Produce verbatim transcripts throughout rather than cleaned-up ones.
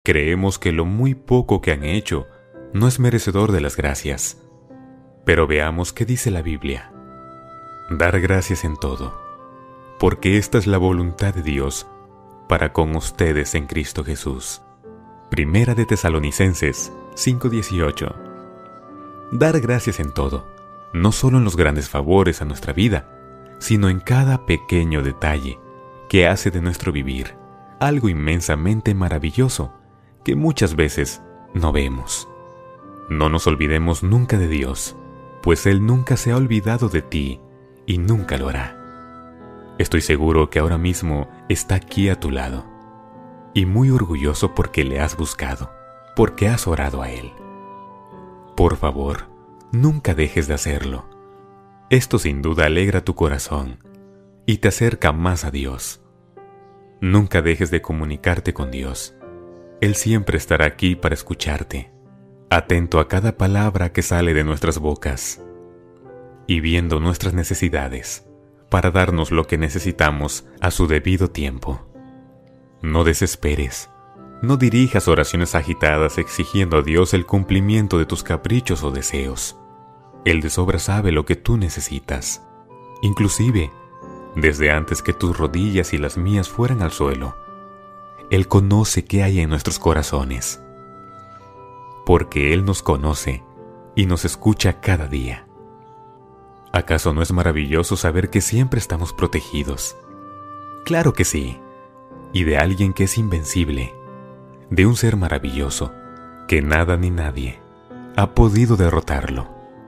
Creemos que lo muy poco que han hecho no es merecedor de las gracias. Pero veamos qué dice la Biblia. Dar gracias en todo, porque esta es la voluntad de Dios para con ustedes en Cristo Jesús. Primera de Tesalonicenses cinco dieciocho. Dar gracias en todo, no solo en los grandes favores a nuestra vida, sino en cada pequeño detalle que hace de nuestro vivir algo inmensamente maravilloso que muchas veces no vemos. No nos olvidemos nunca de Dios, pues Él nunca se ha olvidado de ti y nunca lo hará. Estoy seguro que ahora mismo está aquí a tu lado y muy orgulloso porque le has buscado, porque has orado a Él. Por favor, nunca dejes de hacerlo. Esto sin duda alegra tu corazón y te acerca más a Dios. Nunca dejes de comunicarte con Dios. Él siempre estará aquí para escucharte, atento a cada palabra que sale de nuestras bocas y viendo nuestras necesidades para darnos lo que necesitamos a su debido tiempo. No desesperes, no dirijas oraciones agitadas exigiendo a Dios el cumplimiento de tus caprichos o deseos. Él de sobra sabe lo que tú necesitas, inclusive desde antes que tus rodillas y las mías fueran al suelo. Él conoce qué hay en nuestros corazones, porque Él nos conoce y nos escucha cada día. ¿Acaso no es maravilloso saber que siempre estamos protegidos? Claro que sí, y de alguien que es invencible, de un ser maravilloso, que nada ni nadie ha podido derrotarlo.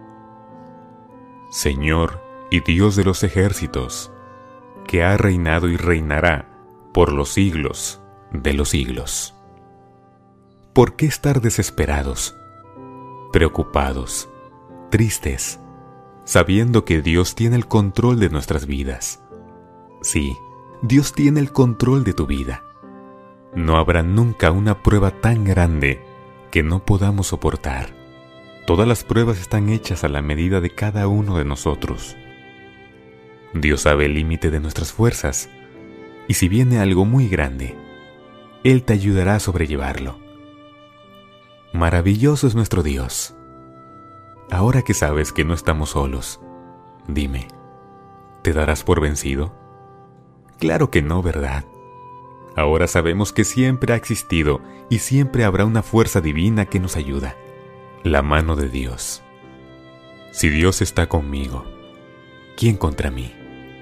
Señor y Dios de los ejércitos, que ha reinado y reinará por los siglos de los siglos. ¿Por qué estar desesperados, preocupados, tristes, sabiendo que Dios tiene el control de nuestras vidas? Sí, Dios tiene el control de tu vida. No habrá nunca una prueba tan grande que no podamos soportar. Todas las pruebas están hechas a la medida de cada uno de nosotros. Dios sabe el límite de nuestras fuerzas, y si viene algo muy grande, Él te ayudará a sobrellevarlo. Maravilloso es nuestro Dios. Ahora que sabes que no estamos solos, dime, ¿te darás por vencido? Claro que no, ¿verdad? Ahora sabemos que siempre ha existido y siempre habrá una fuerza divina que nos ayuda, la mano de Dios. Si Dios está conmigo, ¿quién contra mí?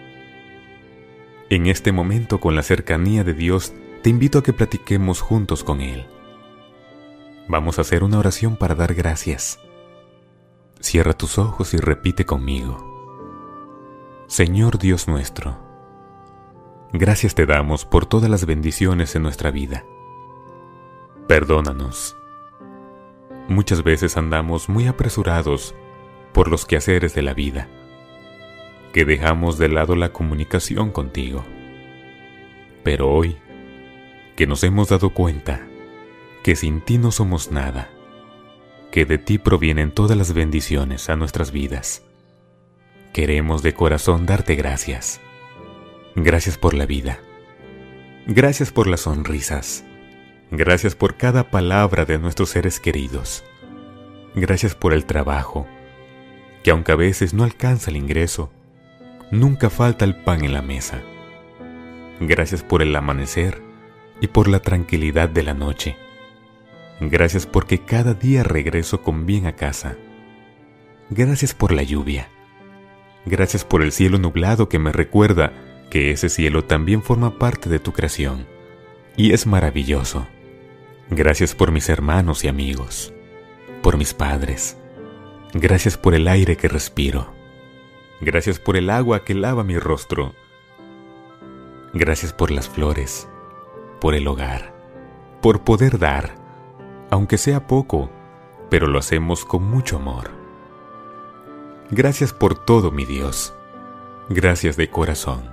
En este momento, con la cercanía de Dios, te invito a que platiquemos juntos con Él. Vamos a hacer una oración para dar gracias. Cierra tus ojos y repite conmigo. Señor Dios nuestro, gracias te damos por todas las bendiciones en nuestra vida. Perdónanos. Muchas veces andamos muy apresurados por los quehaceres de la vida, que dejamos de lado la comunicación contigo. Pero hoy, que nos hemos dado cuenta que sin ti no somos nada, que de ti provienen todas las bendiciones a nuestras vidas, queremos de corazón darte gracias. Gracias por la vida. Gracias por las sonrisas. Gracias por cada palabra de nuestros seres queridos. Gracias por el trabajo, que aunque a veces no alcanza el ingreso, nunca falta el pan en la mesa. Gracias por el amanecer y por la tranquilidad de la noche. Gracias porque cada día regreso con bien a casa. Gracias por la lluvia. Gracias por el cielo nublado que me recuerda que ese cielo también forma parte de tu creación y es maravilloso. Gracias por mis hermanos y amigos, por mis padres. Gracias por el aire que respiro. Gracias por el agua que lava mi rostro. Gracias por las flores, por el hogar, por poder dar, aunque sea poco, pero lo hacemos con mucho amor. Gracias por todo, mi Dios. Gracias de corazón.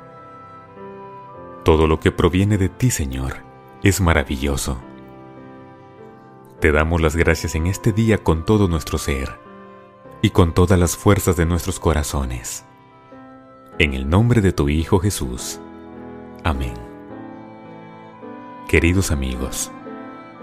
Todo lo que proviene de ti, Señor, es maravilloso. Te damos las gracias en este día con todo nuestro ser y con todas las fuerzas de nuestros corazones. En el nombre de tu Hijo Jesús. Amén. Queridos amigos,